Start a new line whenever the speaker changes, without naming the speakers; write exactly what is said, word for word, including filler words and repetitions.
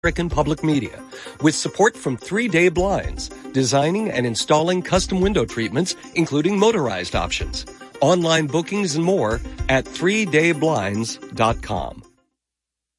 American Public Media, with support from three day Blinds, designing and installing custom window treatments, including motorized options. Online bookings and more at three day blinds dot com.